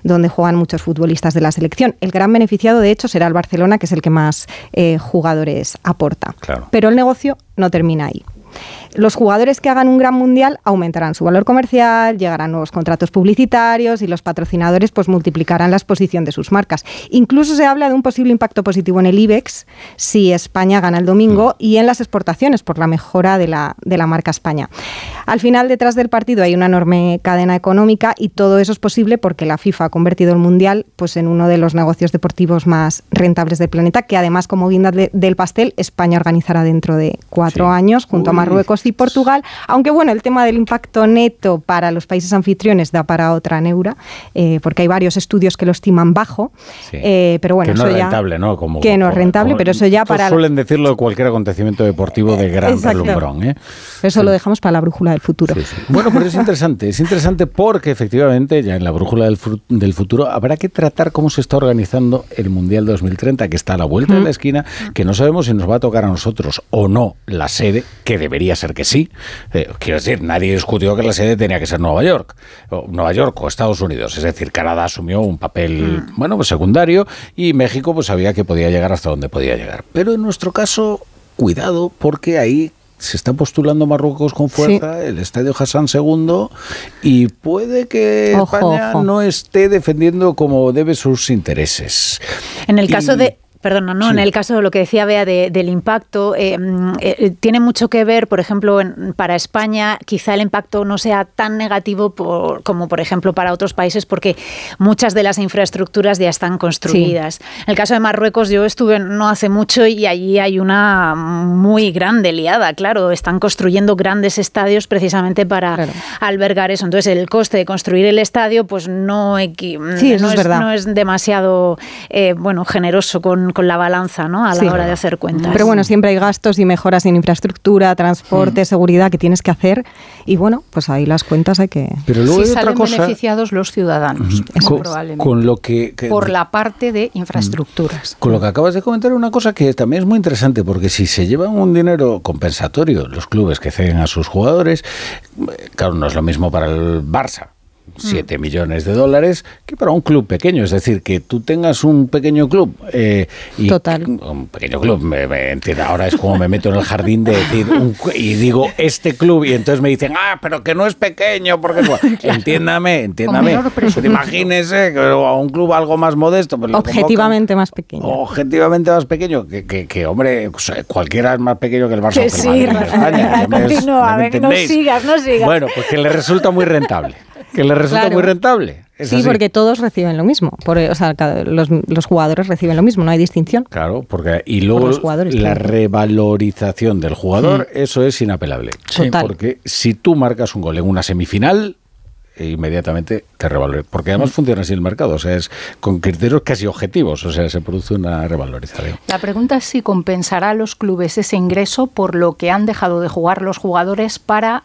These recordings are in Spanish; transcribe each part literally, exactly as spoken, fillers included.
donde juegan muchos futbolistas de la selección. El gran beneficiado, de hecho, será el Barcelona, que es el que más eh, jugadores aporta. Claro. Pero el negocio no termina ahí. Los jugadores que hagan un gran mundial aumentarán su valor comercial, llegarán nuevos contratos publicitarios y los patrocinadores pues multiplicarán la exposición de sus marcas. Incluso se habla de un posible impacto positivo en el IBEX si España gana el domingo y en las exportaciones por la mejora de la, de la marca España. Al final, detrás del partido hay una enorme cadena económica y todo eso es posible porque la FIFA ha convertido el mundial pues en uno de los negocios deportivos más rentables del planeta, que además, como guinda de, del pastel, España organizará dentro de cuatro sí. años junto Uy. a Marruecos y Portugal, aunque bueno, el tema del impacto neto para los países anfitriones da para otra neura, eh, porque hay varios estudios que lo estiman bajo, sí. eh, pero bueno, que no eso es ya, rentable, ¿no? Como, que no como, es rentable, como, pero eso ya para... Suelen decirlo de cualquier acontecimiento deportivo de gran Exacto. relumbrón, ¿eh? Eso sí. lo dejamos para la brújula del futuro. Sí, sí. Bueno, pero es interesante, es interesante porque efectivamente ya en la brújula del, del futuro habrá que tratar cómo se está organizando el Mundial dos mil treinta, que está a la vuelta mm. de la esquina, que no sabemos si nos va a tocar a nosotros o no la sede, que debería ser que sí. Eh, quiero decir, nadie discutió que la sede tenía que ser Nueva York, o Nueva York o Estados Unidos. Es decir, Canadá asumió un papel, mm. bueno, pues secundario, y México pues sabía que podía llegar hasta donde podía llegar. Pero en nuestro caso, cuidado, porque ahí se está postulando Marruecos con fuerza, sí. el Estadio Hassan segundo, y puede que ojo, España ojo. no esté defendiendo como debe sus intereses. En el caso y, de... Perdona, no, sí. en el caso de lo que decía Bea de, del impacto, eh, eh, tiene mucho que ver, por ejemplo, en, para España quizá el impacto no sea tan negativo por, como, por ejemplo, para otros países, porque muchas de las infraestructuras ya están construidas. Sí. En el caso de Marruecos, yo estuve no hace mucho y allí hay una muy grande liada, claro, están construyendo grandes estadios precisamente para claro. albergar eso. Entonces, el coste de construir el estadio, pues no, sí, no, es, es, no es demasiado eh, bueno, generoso con con la balanza, ¿no? A la sí. hora de hacer cuentas. Pero bueno, siempre hay gastos y mejoras en infraestructura, transporte, mm. seguridad que tienes que hacer y bueno, pues ahí las cuentas hay que... Pero luego sí hay salen otra cosa... beneficiados los ciudadanos, uh-huh. con, probablemente. Con lo que, que... Por la parte de infraestructuras. Con lo que acabas de comentar, una cosa que también es muy interesante, porque si se llevan un dinero compensatorio los clubes que ceden a sus jugadores, claro, no es lo mismo para el Barça, siete millones de dólares, que para un club pequeño. Es decir, que tú tengas un pequeño club eh, y Total. un pequeño club, me, me entiendo, ahora es como me meto en el jardín de decir un, y digo este club y entonces me dicen, ah, pero que no es pequeño, porque no. Entiéndame, entiéndame. Pues imagínese que a un club algo más modesto, pues objetivamente más pequeño. Objetivamente más pequeño, que, que, que hombre, cualquiera es más pequeño que el Barça. Que sí, Madrid, España, continúa, a ver, que no sigas, no sigas. Bueno, pues que le resulta muy rentable. Que le resulta claro. muy rentable. Sí, así. Porque todos reciben lo mismo. Por, o sea, los, los jugadores reciben lo mismo, no hay distinción. Claro, porque y luego la revalorización del jugador, sí. eso es inapelable. Sí. Porque si tú marcas un gol en una semifinal, inmediatamente te revaloriza. Porque además funciona así el mercado, o sea, es con criterios casi objetivos, o sea, se produce una revalorización. La pregunta es si compensará a los clubes ese ingreso por lo que han dejado de jugar los jugadores para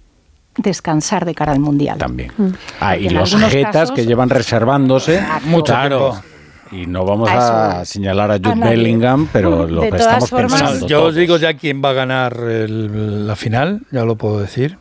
descansar de cara al Mundial. También. Mm. Ah, y los jetas casos, que llevan reservándose mucho claro. tiempo. Y no vamos a, a señalar a Jude a Bellingham, pero lo que estamos formas, pensando. Yo os digo ya quién va a ganar el, la final, ya lo puedo decir.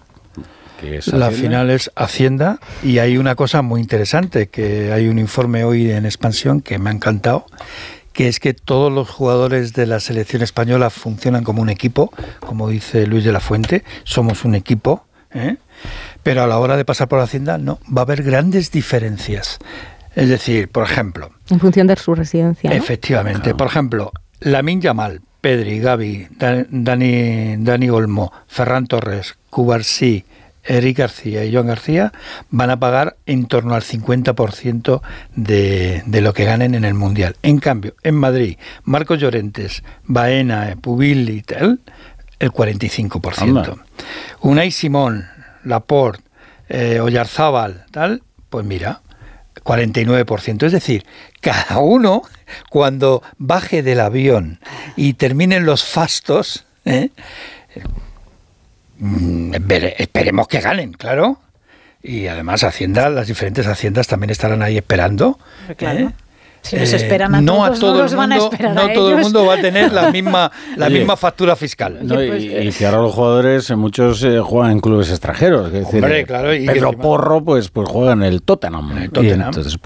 La final es Hacienda y hay una cosa muy interesante, que hay un informe hoy en Expansión que me ha encantado, que es que todos los jugadores de la selección española funcionan como un equipo, como dice Luis de la Fuente, somos un equipo. ¿Eh? Pero a la hora de pasar por Hacienda no, va a haber grandes diferencias. Es decir, por ejemplo, en función de su residencia, ¿no? Efectivamente, claro. Por ejemplo, Lamine Yamal, Pedri, Gavi, Dani, Dani Olmo, Ferran Torres, Cubarsí, Eric García y Joan García van a pagar en torno al cincuenta por ciento de, de lo que ganen en el Mundial. En cambio, en Madrid, Marcos Llorentes, Baena, Pubil y tal, el cuarenta y cinco por ciento. Anda. Unai Simón, Laporte, eh, Oyarzábal, tal, pues mira, cuarenta y nueve por ciento. Es decir, cada uno, cuando baje del avión y terminen los fastos, ¿eh? esperemos que ganen, claro. Y además Hacienda, las diferentes haciendas también estarán ahí esperando. Claro. ¿eh? Si eh, nos esperan a no todos, a todo no los el van mundo, a esperar no a todo ellos. el mundo va a tener la misma la Oye, misma factura fiscal. No, y, y que ahora los jugadores, muchos eh, juegan en clubes extranjeros. Es decir, Hombre, claro, y Pedro Porro pues, pues juega en el Tottenham. En el Tottenham. Y entonces, pues,